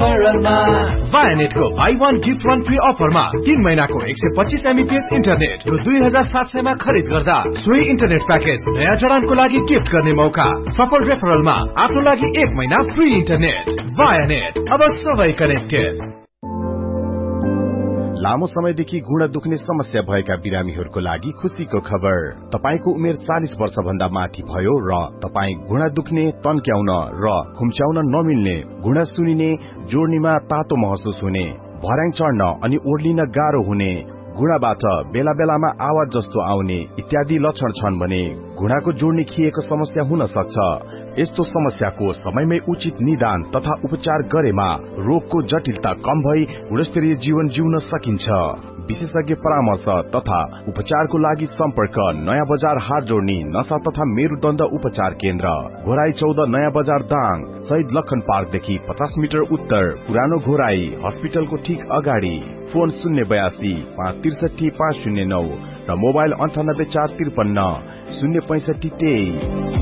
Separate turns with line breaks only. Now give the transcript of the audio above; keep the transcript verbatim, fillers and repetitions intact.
रेफरलमा
वायानेटको by one gift one free अफरमा तीन महिनाको एक सय पच्चीस एमबीपीएस इन्टरनेट र दुई हजार सात सयमा खरिद गर्दा सोही इन्टरनेट प्याकेज नयाँ जडानको लागि गिफ्ट गर्ने मौका। सफल रेफरलमा आफ्नो लागि एक महिना फ्री इन्टरनेट। वायानेट, अब सबै कनेक्टेड।
लामो समयदेखि घुँडा दुख्ने समस्या भएका बिरामीहरूको लागि खुशीको खबर। तपाईको उमेर चालीस वर्ष भन्दा माथि भयो र तपाई घुँडा दुख्ने, तन्क्याउन र खुम्च्याउन नमिल्ने, घुँडा सुनिने, जोड्नीमा तातो महसुस हुने, भर्याङ चढ्न अनि ओर्लिन गाह्रो हुने, घुँडाबाट बेला बेलामा आवाज जस्तो आउने इत्यादि लक्षण छन् भने घुँडाको जोड्नी खिएको समस्या हुन सक्छ। यस्तो समस्याको समयमै उचित निदान तथा उपचार गरेमा रोगको जटिलता कम भई गुणस्तरीय जीवन जिउन सकिन्छ। विशेषज्ञ परामर्श तथा उपचारको लागि सम्पर्क नयाँ बजार हाट जोड्नी नशा तथा मेरुदण्ड उपचार केन्द्र, घोराई चौध नयाँ बजार दाङ, शहीद लखन पार्कदेखि पचास मिटर उत्तर, पुरानो घोराई हस्पिटलको ठिक अगाडि। फोन शून्य बयासी पाँच त्रिसठी पाँच शून्य नौ र मोबाइल अन्ठानब्बे चार त्रिपन्न शून्य पैंसठी तेइस।